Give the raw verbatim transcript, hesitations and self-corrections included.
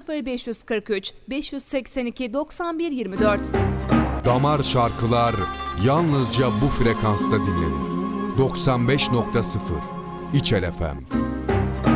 sıfır beş yüz kırk üç beş yüz seksen iki doksan bir yirmi dört. Damar şarkılar yalnızca bu frekansta dinlenir. doksan beş nokta sıfır İçel F M.